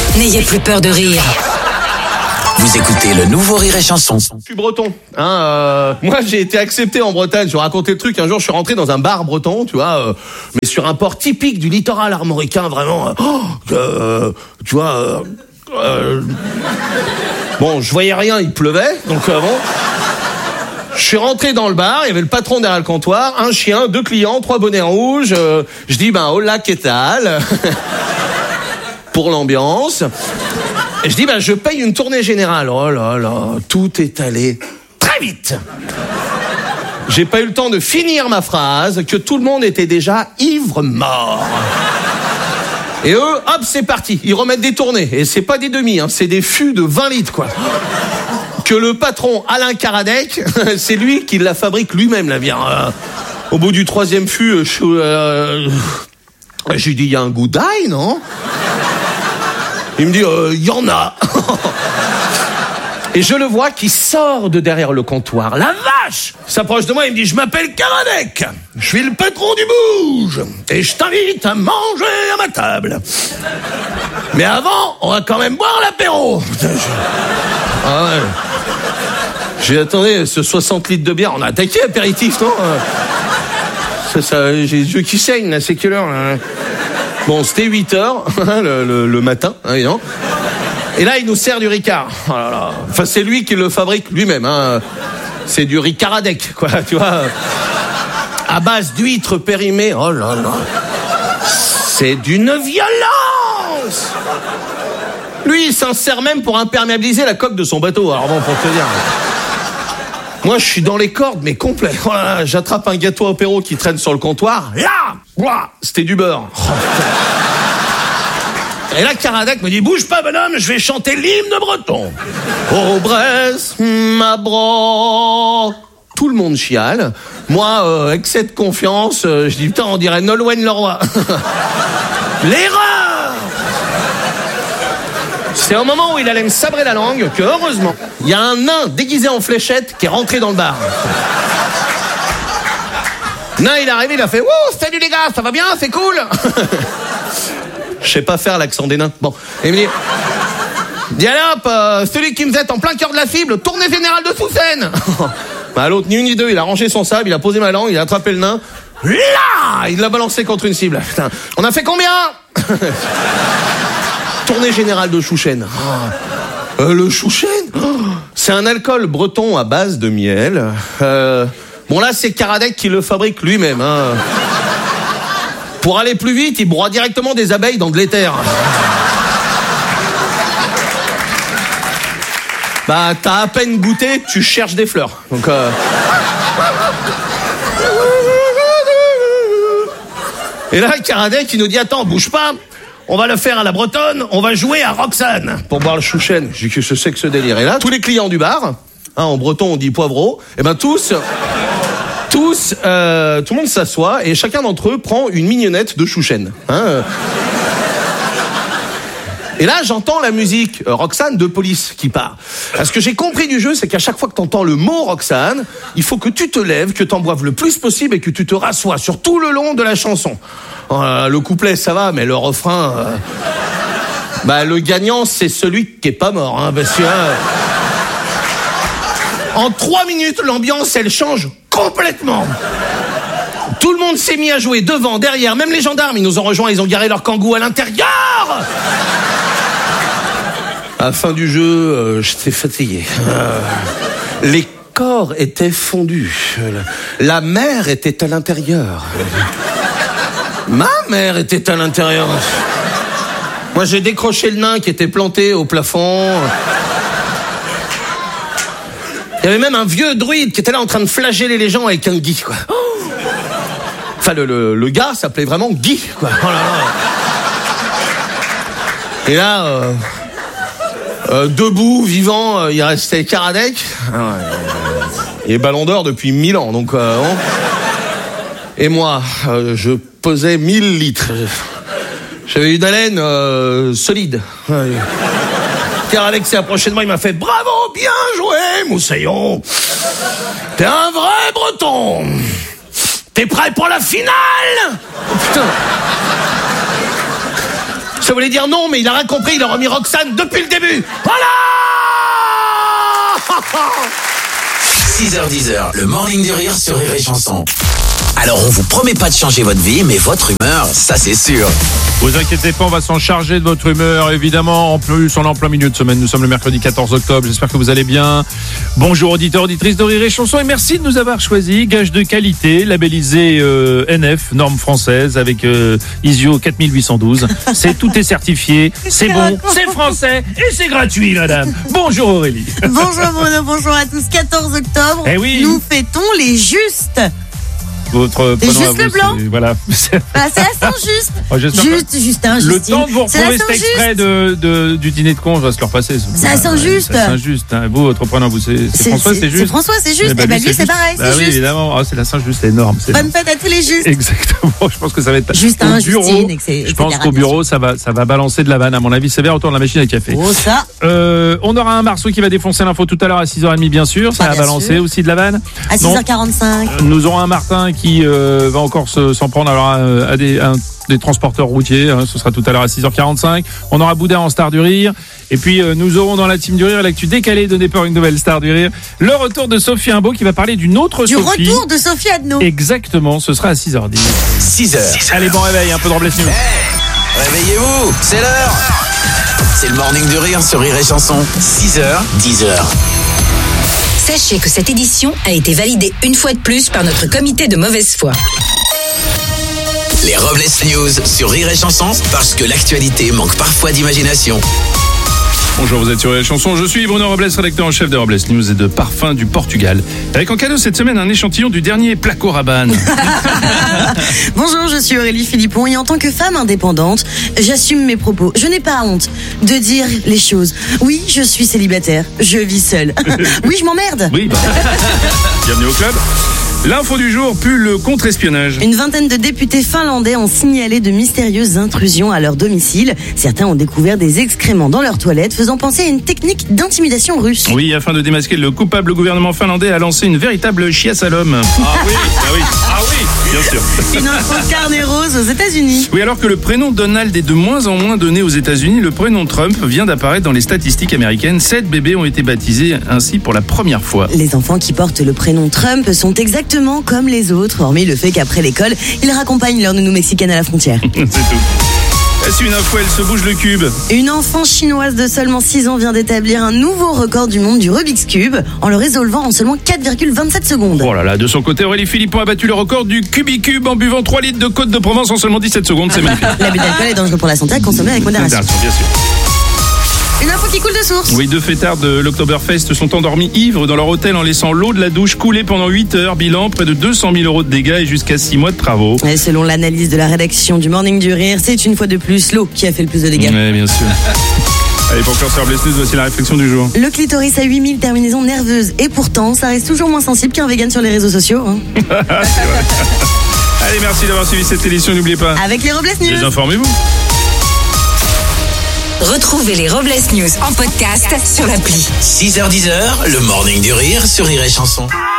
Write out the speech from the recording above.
N'ayez plus peur de rire. Vous écoutez le nouveau Rire et Chanson. Je suis breton, moi j'ai été accepté en Bretagne. Je vais raconter le truc. Un jour je suis rentré dans un bar breton, tu vois, mais sur un port typique du littoral armoricain, vraiment. Tu vois. Bon, je voyais rien, il pleuvait, donc bon. Je suis rentré dans le bar, il y avait le patron derrière le comptoir, un chien, 2 clients, 3 bonnets rouges. Je dis hola, qu'est-ce tal pour l'ambiance. Et je dis je paye une tournée générale. Oh là là, tout est allé très vite. J'ai pas eu le temps de finir ma phrase que tout le monde était déjà ivre mort. Et eux, hop, c'est parti. Ils remettent des tournées. Et c'est pas des demi, c'est des fûts de 20 litres, quoi. Que le patron, Alain Karadec, c'est lui qui la fabrique lui-même, la bière. Au bout du 3e fût, j'ai dit, il y a un goût d'ail, non? Il me dit, il y en a. Et je le vois qui sort de derrière le comptoir. La vache! Il s'approche de moi, il me dit, je m'appelle Karadec. Je suis le patron du Bouge. Et je t'invite à manger à ma table. Mais avant, on va quand même boire l'apéro. Ah ouais. J'ai dit, attendez, ce 60 litres de bière, on a attaqué apéritif, non? Ça, j'ai les yeux qui saignent, là, c'est quelle heure, là? Bon, c'était 8h, le matin, évidemment. Et là, il nous sert du Ricard. Oh là là. Enfin, c'est lui qui le fabrique lui-même. C'est du Ricaradec, quoi, tu vois. À base d'huîtres périmées. Oh là là. C'est d'une violence. Lui, il s'en sert même pour imperméabiliser la coque de son bateau. Alors bon, pour te dire. Moi, je suis dans les cordes, mais complet. Voilà, j'attrape un gâteau apéro qui traîne sur le comptoir. Là, c'était du beurre. Et là, Karadec me dit, bouge pas, bonhomme, je vais chanter l'hymne breton. Oh, Bresse, ma bro. Tout le monde chiale. Moi, excès de confiance, je dis, putain, on dirait Nolwenn Leroy. L'erreur! C'est au moment où il allait me sabrer la langue que, heureusement, il y a un nain déguisé en fléchette qui est rentré dans le bar. Nain, il est arrivé, il a fait « Wouh, salut les gars, ça va bien, c'est cool !» Je sais pas faire l'accent des nains. Bon, il me dit « Dis allez hop, celui qui me jette en plein cœur de la cible, tournée générale de Sous-Seine !» L'autre, ni une ni deux, il a rangé son sable, il a posé ma langue, il a attrapé le nain. Là, il l'a balancé contre une cible. Putain, on a fait combien? Tournée générale de Chouchen. Le Chouchen, c'est un alcool breton à base de miel. Bon là, c'est Karadec qui le fabrique lui-même. Pour aller plus vite, il broie directement des abeilles dans de l'éther. T'as à peine goûté, tu cherches des fleurs. Donc Et là, Karadec, il nous dit, attends, bouge pas. On va le faire à la bretonne, on va jouer à Roxane pour boire le Chouchen. J'ai dit, que c'est que ce délire. Et là, tous les clients du bar, en breton on dit poivreau, et tous, tout le monde s'assoit et chacun d'entre eux prend une mignonnette de Chouchen. Et là, j'entends la musique Roxane de Police qui part. Ce que j'ai compris du jeu, c'est qu'à chaque fois que t'entends le mot Roxane, il faut que tu te lèves, que t'en boives le plus possible et que tu te rassoies sur tout le long de la chanson. Le couplet, ça va, mais le refrain... le gagnant, c'est celui qui est pas mort. Parce que... en 3 minutes, l'ambiance, elle change complètement. Tout le monde s'est mis à jouer devant, derrière, même les gendarmes, ils nous ont rejoints, ils ont garé leur kangou à l'intérieur. À la fin du jeu, j'étais fatigué. Les corps étaient fondus. La mer était à l'intérieur. Ma mère était à l'intérieur. Moi, j'ai décroché le nain qui était planté au plafond. Il y avait même un vieux druide qui était là en train de flageller les gens avec un gui, quoi. Enfin, le gars s'appelait vraiment Guy, quoi. Oh là là. Et là, debout, vivant, il restait Karadec. Et Ballon d'Or depuis 1000 ans, donc... Et moi, je pesais 1000 litres. J'avais une haleine solide. Karadec s'est approché de moi, il m'a fait « Bravo, bien joué, Moussaillon. T'es un vrai breton. T'es prêt pour la finale ?» Oh putain. Ça voulait dire non, mais il a rien compris, il a remis Roxane depuis le début. Voilà. 6h10, le morning du rire sur Rire et Chanson. Alors, on vous promet pas de changer votre vie, mais votre humeur, ça c'est sûr. Vous inquiétez pas, on va s'en charger de votre humeur, évidemment. En plus, on est en plein milieu de semaine. Nous sommes le mercredi 14 octobre. J'espère que vous allez bien. Bonjour auditeurs, auditrices de Rire et Chanson. Et merci de nous avoir choisi. Gage de qualité, labellisé NF, norme française, avec ISO 4812. Tout est certifié, c'est bon, c'est français et c'est gratuit, madame. Bonjour Aurélie. Bonjour Bruno, bonjour à tous. 14 octobre, oui. Nous fêtons les justes. Votre prénom Juste à vous, le blanc. Voilà. C'est la Saint-Just. Oh, j'espère Justin, le Justine. temps de vous C'est la retrouver cet extrait du dîner de con va se leur passer. C'est la Saint-Just. C'est la Saint-Just. Hein. Vous, votre prénom, vous, c'est François, c'est juste. C'est François, c'est juste. Eh ben, lui, c'est pareil, c'est oui, juste. évidemment. Oh, c'est la Saint-Just, c'est énorme. Bonne fête à tous les justes. Exactement. Je pense que ça va être Justin, au bureau. Justine, etc. Je pense qu'au bureau, ça va balancer de la vanne. À mon avis, sévère autour de la machine à café. Oh, ça. On aura un Marceau qui va défoncer l'info tout à l'heure à 6h30, bien sûr. Ça va balancer aussi de la vanne. À 6h45. Nous aurons un Martin qui va encore s'en prendre alors à des transporteurs routiers. Hein, ce sera tout à l'heure à 6h45. On aura Boudin en star du rire. Et puis nous aurons dans la team du rire l'actu décalée donnée par une nouvelle star du rire. Le retour de Sophie Imbeau qui va parler d'une autre Sophie. Du retour de Sophie Adno. Exactement, ce sera à 6h10. 6h. Allez, bon réveil, un peu de Robles News. Hey, réveillez-vous, c'est l'heure. C'est le morning du rire sur Rire et Chanson. 6h10. Sachez que cette édition a été validée une fois de plus par notre comité de mauvaise foi. Les Robles News sur Rire et Chanson, parce que l'actualité manque parfois d'imagination. Bonjour, vous êtes sur Rire et Chanson. Je suis Bruno Robles, rédacteur en chef de Robles News et de Parfums du Portugal. Avec en cadeau cette semaine un échantillon du dernier Placo Rabanne. Bonjour, je suis Aurélie Philippon et en tant que femme indépendante, j'assume mes propos. Je n'ai pas honte de dire les choses. Oui, je suis célibataire. Je vis seule. Oui, je m'emmerde. Oui, bienvenue au club. L'info du jour pue le contre-espionnage. Une vingtaine de députés finlandais ont signalé de mystérieuses intrusions à leur domicile. Certains ont découvert des excréments dans leurs toilettes, faisant penser à une technique d'intimidation russe. Oui, afin de démasquer le coupable, le gouvernement finlandais a lancé une véritable chiasse à l'homme. Ah oui, bien sûr. Une info carnet rose aux États-Unis. Oui, alors que le prénom Donald est de moins en moins donné aux États-Unis, le prénom Trump vient d'apparaître dans les statistiques américaines. 7 bébés ont été baptisés ainsi pour la première fois. Les enfants qui portent le prénom Trump sont exactement comme les autres, hormis le fait qu'après l'école, ils raccompagnent leur nounou mexicaine à la frontière. C'est tout. Est-ce une info, elle se bouge le cube. Une enfant chinoise de seulement 6 ans vient d'établir un nouveau record du monde du Rubik's Cube en le résolvant en seulement 4,27 secondes. Oh là là, de son côté, Aurélie Philippon a battu le record du Cubicube en buvant 3 litres de Côte de Provence en seulement 17 secondes. C'est magnifique. L'abus d'alcool est dangereux pour la santé, à consommer avec modération. Bien sûr. Une info qui coule de source. Oui, 2 fêtards de l'Oktoberfest sont endormis ivres dans leur hôtel en laissant l'eau de la douche couler pendant 8 heures. Bilan, près de 200 000 € de dégâts et jusqu'à 6 mois de travaux. Et selon l'analyse de la rédaction du Morning du Rire, c'est une fois de plus l'eau qui a fait le plus de dégâts. Oui, bien sûr. Allez, pour clore sur Robles News, voici la réflexion du jour. Le clitoris a 8000 terminaisons nerveuses et pourtant, ça reste toujours moins sensible qu'un vegan sur les réseaux sociaux. Hein. C'est vrai. Allez, merci d'avoir suivi cette édition. N'oubliez pas, Avec les Robles News. désinformez-vous. Retrouvez les Robles News en podcast sur l'appli. 6h10, le morning du rire sur Rire et Chanson.